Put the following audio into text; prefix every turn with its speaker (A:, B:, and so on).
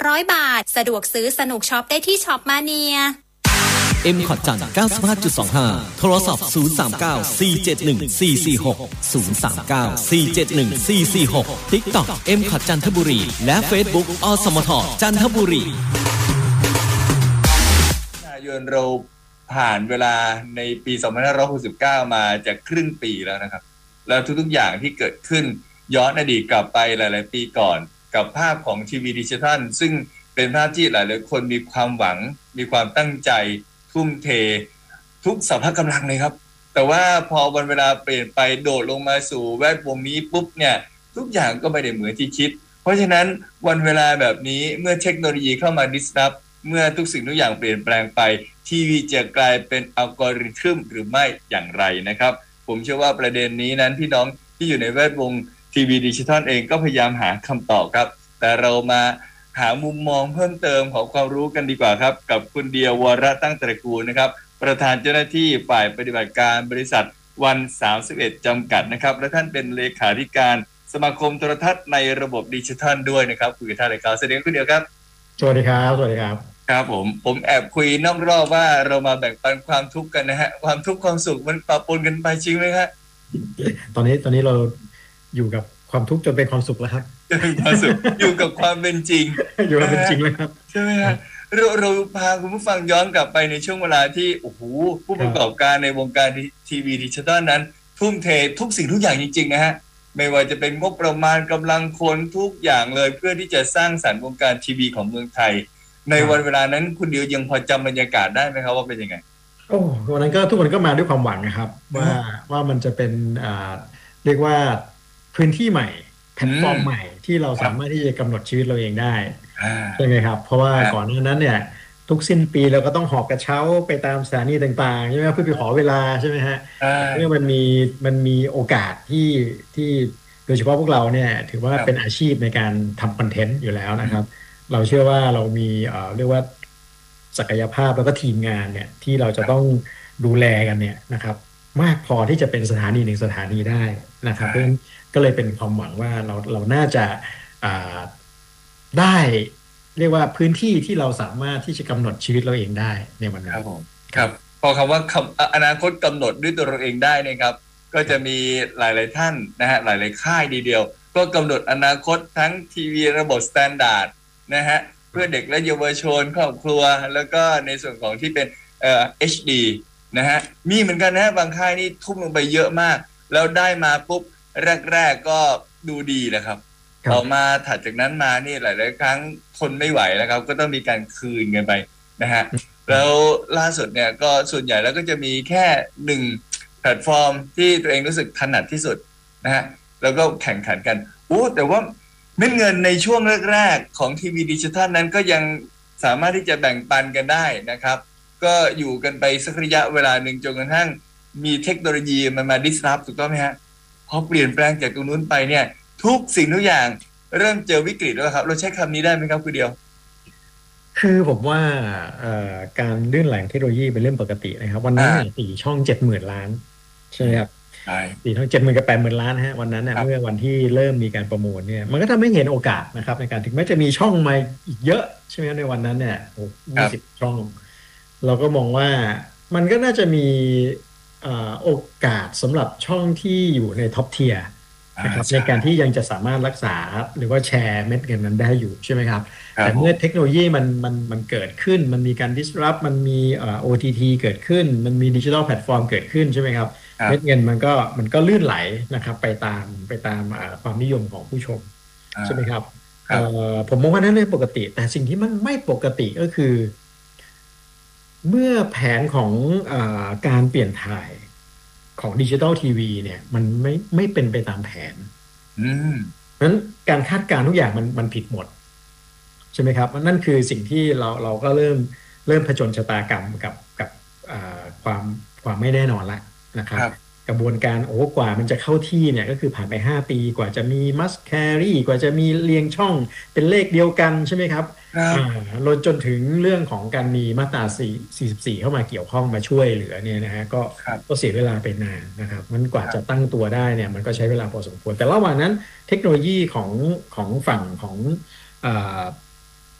A: 300 บาทสะดวกซื้อสนุกช็อปได้ที่ช็อปมาเนีย
B: M ขอดจันทร์ 95.25 โทรศัพท์ 039-471-446 TikTok M ขอดจันทบุรีและ Facebook อสมทจันทบุรี
C: เราผ่านเวลาในปี2569มาจากครึ่งปีแล้วนะครับแล้วทุกๆอย่างที่เกิดขึ้นย้อนอดีตกลับไปหลายๆปีก่อนกับภาพของทีวีดิจิทัลซึ่งเป็นภาพที่หลายๆคนมีความหวังมีความตั้งใจทุ่มเททุกสรรพกำลังเลยครับแต่ว่าพอวันเวลาเปลี่ยนไปโดดลงมาสู่แวดวงนี้ปุ๊บเนี่ยทุกอย่างก็ไม่ได้เหมือนที่คิดเพราะฉะนั้นวันเวลาแบบนี้เมื่อเทคโนโลยีเข้ามาdisruptเมื่อทุกสิ่งทุกอย่างเปลี่ยนแปลงไปทีวีจะกลายเป็นอัลกอริทึมหรือไม่อย่างไรนะครับผมเชื่อว่าประเด็นนี้นั้นพี่น้องที่อยู่ในแวดวงทีวีดิจิทัลเองก็พยายามหาคำตอบครับแต่เรามาหามุมมองเพิ่มเติมของความรู้กันดีกว่าครับกับคุณเดียววรตั้งตระกูลนะครับประธานเจ้าหน้าที่ฝ่ายปฏิบัติการบริษัทวัน31จำกัดนะครับและท่านเป็นเลขาธิการสมาคมโทรทัศน์ในระบบดิจิทัลด้วยนะครับคุยกับท่านเลยครับสวัสดีคุณเดียวครับ
D: สวัสดีครับสวัสดีครับ
C: ครับผมแอบคุยนอกรอบว่าเรามาแบ่งปันความทุกข์กันนะฮะความทุกข์ความสุขมันปะปนกันไปจริงไหมครับ
D: ตอนนี้เราอยู่กับความทุกข์จนเป็นความสุขแล้วครับ
C: ความสุขอยู่กับความเป็นจริง
D: อยู่กับเป็นจริงเลยครับ
C: ใช่ไหมครับเราพาคุณผู้ฟังย้อนกลับไปในช่วงเวลาที่โอ้โหผู้ประกอบการในวงการทีวีดิจิทัลนั้นทุ่มเททุกสิ่งทุกอย่างจริงๆนะฮะไม่ว่าจะเป็นงบประมาณกำลังคนทุกอย่างเลยเพื่อที่จะสร้างสรรค์วงการทีวีของเมืองไทยในวันเวลานั้นคุณเดียวยังพอจำบรรยากาศได้ไหมครับว่าเป็นยังไง
D: โอ้วันนั้นก็ทุกคนก็มาด้วยความหวังนะครับว่ามันจะเป็นเรียกว่าพื้นที่ใหม่แพลตฟอร์มใหม่ที่เราสามารถที่จะกำหนดชีวิตเราเองได้ใช่ไหมครับเพราะว่าก่อนหน้านั้นเนี่ยทุกสิ้นปีเราก็ต้องหอบกระเช้าไปตามสถานีต่างๆใช่ไหมเพื่อไปขอเวลาใช่ไหมฮะเมื่อมันมีโอกาสที่โดยเฉพาะพวกเราเนี่ยถือว่าเป็นอาชีพในการทำคอนเทนต์อยู่แล้วนะครับเราเชื่อว่าเรามีเรียกว่าศักยภาพแล้วก็ทีมงานเนี่ยที่เราจะต้องดูแลกันเนี่ยนะครับมากพอที่จะเป็นสถานีหนึ่งสถานีได้นะครับเพราะฉะนั้นก็เลยเป็นความหวังว่าเราน่าจะได้เรียกว่าพื้นที่ที่เราสามารถที่จะกำหนดชีวิตเราเองได้ในวันนั้น
C: ครับพอคำว่าอนาคตกำหนดด้วยตัวเราเองได้นะครับก็จะมีหลายๆท่านนะฮะหลายๆค่ายดีเดียวก็กำหนดอนาคตทั้งทีวีระบบสแตนดาร์ดนะฮะเพื่อเด็กและเยาวชนครอบครัวแล้วก็ในส่วนของที่เป็นHD นะฮะมีเหมือนกันนะบางค่ายนี่ทุ่มลงไปเยอะมากแล้วได้มาปุ๊บแรกๆก็ดูดีแหละครับต่อมาถัดจากนั้นมานี่หลายๆครั้งทนไม่ไหวแล้วครับก็ต้องมีการคืนกันไปนะฮะแล้วล่าสุดเนี่ยก็ส่วนใหญ่แล้วก็จะมีแค่1แพลตฟอร์มที่ตัวเองรู้สึกถนัดที่สุดนะฮะแล้วก็แข่งขันกันแต่ว่าเม็ดเงินในช่วงแรกๆของทีวีดิจิทัลนั้นก็ยังสามารถที่จะแบ่งปันกันได้นะครับก็อยู่กันไปสักระยะเวลาหนึ่งจนกระทั่งมีเทคโนโลยีมันมา disrupt ถูกต้องไหมฮะพอเปลี่ยนแปลงจากตรงนู้นไปเนี่ยทุกสิ่งทุกอย่างเริ่มเจอวิกฤตแล้วครับเราใช้คำนี้ได้ไหมครับคุณเดียว
D: คือผมว่าการลื่นไหลเทคโนโลยีเป็นเรื่องปกตินะครับวันนั้น4 ช่อง 70,000 ล้านใช่ไหมครับ4 ช่อง 70,000 กับ 80,000 ล้านฮะวันนั้นเมื่อวันที่เริ่มมีการประมูลเนี่ยมันก็ทำให้เห็นโอกาสนะครับในการถึงแม้จะมีช่องมาอีกเยอะใช่ไหมในวันนั้นเนี่ย20 ช่องเราก็มองว่ามันก็น่าจะมีโอกาสสำหรับช่องที่อยู่ในท็อปเทียร์นะครับในการที่ยังจะสามารถรักษาหรือว่าแชร์เม็ดเงินนั้นได้อยู่ใช่ไหมครับแต่เมื่อเทคโนโลยีมันเกิดขึ้นมันมีการ disrupt มันมีOTT เกิดขึ้นมันมีดิจิทัลแพลตฟอร์มเกิดขึ้นใช่ไหมครับเม็ดเงินมันก็ลื่นไหลนะครับไปตามความนิยมของผู้ชมใช่ไหมครับผมมองว่านั้นเป็นปกติแต่สิ่งที่มันไม่ปกติก็คือเมื่อแผนของการเปลี่ยนถ่ายของดิจิตอลทีวีเนี่ยมันไม่เป็นไปตามแผนเพราะฉะนั้นการคาดการณ์ทุกอย่างมันผิดหมดใช่ไหมครับนั่นคือสิ่งที่เราก็เริ่มผจญชะตากรรมกับความไม่แน่นอนละนะครับกระบวนการกว่ามันจะเข้าที่เนี่ยก็คือผ่านไป5 ปีกว่าจะมีมัสแครี่กว่าจะมีเรียงช่องเป็นเลขเดียวกันใช่ไหมครับจนถึงเรื่องของการมีมาตรา44เข้ามาเกี่ยวข้องมาช่วยเหลือเนี่ยนะฮะก็เสียเวลาไปนานนะครับมันกว่าจะตั้งตัวได้เนี่ยมันก็ใช้เวลาพอสมควรแต่ระหว่างนั้นเทคโนโลยีของฝั่งของ